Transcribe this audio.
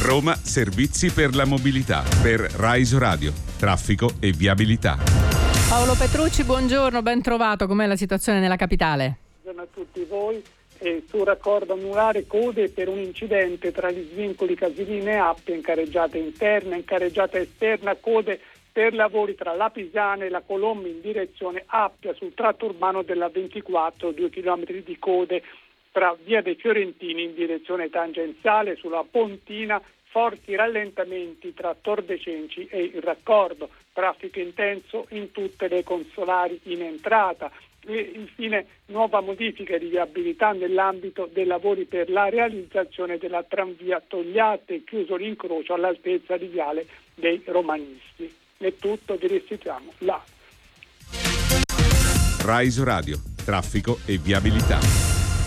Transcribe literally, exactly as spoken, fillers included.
Roma Servizi per la mobilità. Per Rai Radio, traffico e viabilità. Paolo Petrucci, buongiorno, ben trovato. Com'è la situazione nella capitale? Buongiorno a tutti voi. E sul raccordo anulare code per un incidente tra gli svincoli Casilina e Appia in carreggiata interna, in carreggiata esterna code per lavori tra la Pisana e la Colomba in direzione Appia sul tratto urbano della ventiquattro, due chilometri di code tra via dei Fiorentini in direzione tangenziale sulla Pontina, forti rallentamenti tra Tor de Cenci e il raccordo, traffico intenso in tutte le consolari in entrata. E infine nuova modifica di viabilità nell'ambito dei lavori per la realizzazione della tranvia Togliatti, chiuso l'incrocio all'altezza di viale dei Romanisti. È tutto, vi restituiamo là. Rai Radio, traffico e viabilità.